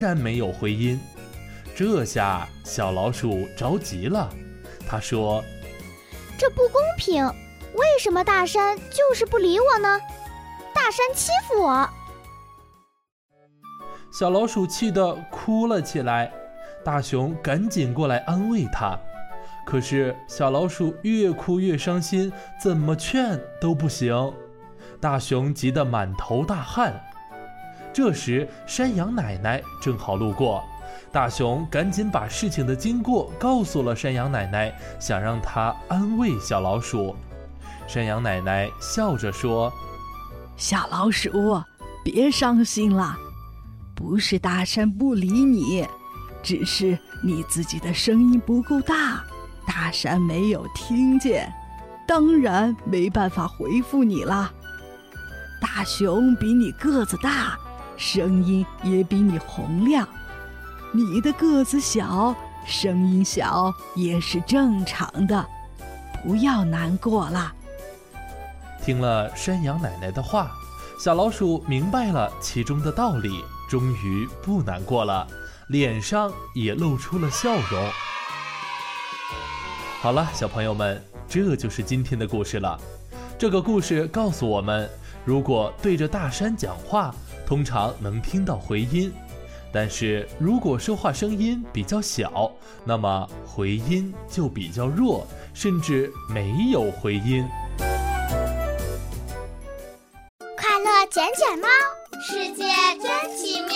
然没有回音。这下小老鼠着急了，他说： 这不公平，为什么大山就是不理我呢？大山欺负我！ 小老鼠气得哭了起来，大熊赶紧过来安慰他。可是小老鼠越哭越伤心，怎么劝都不行。大熊急得满头大汗。这时山羊奶奶正好路过，大熊赶紧把事情的经过告诉了山羊奶奶，想让她安慰小老鼠。山羊奶奶笑着说： 小老鼠，别伤心了，不是大山不理你，只是你自己的声音不够大，大山没有听见，当然没办法回复你啦。大熊比你个子大，声音也比你洪亮，你的个子小，声音小也是正常的，不要难过了。 听了山羊奶奶的话，小老鼠明白了其中的道理，终于不难过了，脸上也露出了笑容。好了，小朋友们，这就是今天的故事了。这个故事告诉我们，如果对着大山讲话，通常能听到回音，但是如果说话声音比较小，那么回音就比较弱，甚至没有回音。 快乐捡捡猫，世界真奇妙。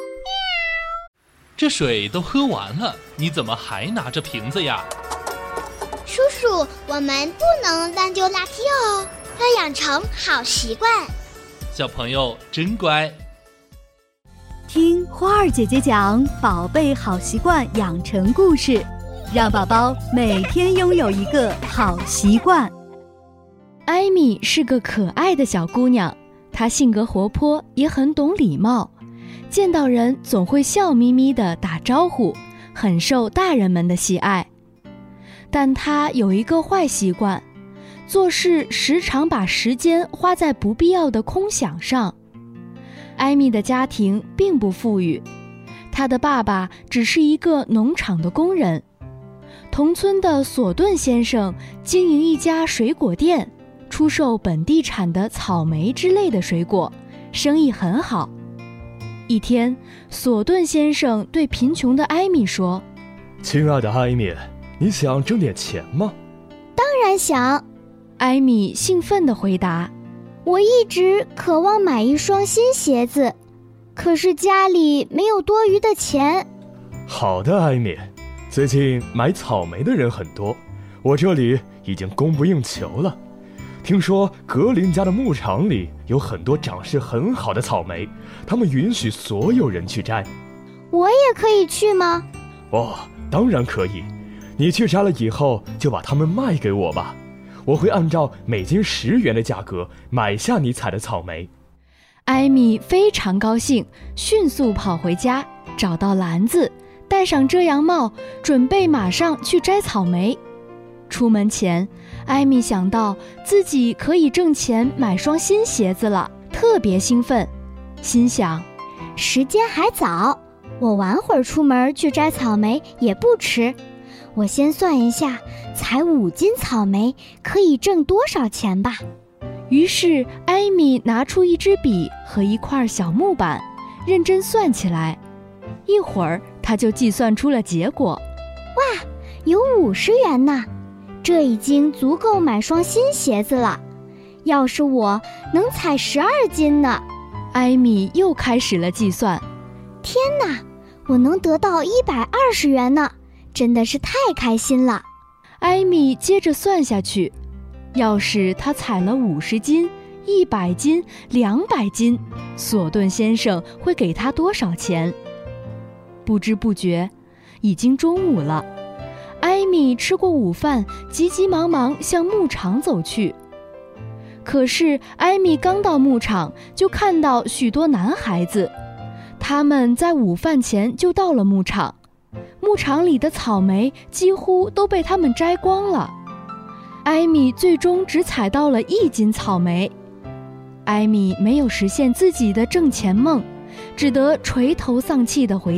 这水都喝完了，你怎么还拿着瓶子呀？ 叔叔，我们不能乱丢垃圾哦，要养成好习惯。 小朋友真乖。 听花儿姐姐讲宝贝好习惯养成故事，让宝宝每天拥有一个好习惯。 艾米是个可爱的小姑娘，她性格活泼，也很懂礼貌，见到人总会笑眯眯地打招呼，很受大人们的喜爱。但她有一个坏习惯，做事时常把时间花在不必要的空想上。艾米的家庭并不富裕，她的爸爸只是一个农场的工人。同村的索顿先生经营一家水果店，出售本地产的草莓之类的水果，生意很好。一天，索顿先生对贫穷的艾米说： 亲爱的艾米，你想挣点钱吗？ 当然想。 艾米兴奋地回答： 我一直渴望买一双新鞋子，可是家里没有多余的钱。 好的，艾米，最近买草莓的人很多，我这里已经供不应求了。听说格林家的牧场里有很多长势很好的草莓，他们允许所有人去摘。 我也可以去吗？ 哦，当然可以。你去摘了以后就把它们卖给我吧，我会按照每斤10元的价格买下你采的草莓。 艾米非常高兴，迅速跑回家，找到篮子，戴上遮阳帽，准备马上去摘草莓。出门前，艾米想到自己可以挣钱买双新鞋子了，特别兴奋，心想： 时间还早，我晚会儿出门去摘草莓也不迟。我先算一下，采5斤草莓可以挣多少钱吧。 于是艾米拿出一支笔和一块小木板，认真算起来。一会儿她就计算出了结果。 哇，有50元呢，这已经足够买双新鞋子了。要是我能采12斤呢？ 艾米又开始了计算。 天哪，我能得到120元呢，真的是太开心了。 艾米接着算下去，要是她采了50斤、100斤、200斤，索顿先生会给她多少钱？不知不觉，已经中午了。艾米吃过午饭，急急忙忙向牧场走去。可是艾米刚到牧场，就看到许多男孩子，他们在午饭前就到了牧场。牧场里的草莓几乎都被他们摘光了。艾米最终只采到了1斤草莓。艾米没有实现自己的挣钱梦， 只得垂头丧气地回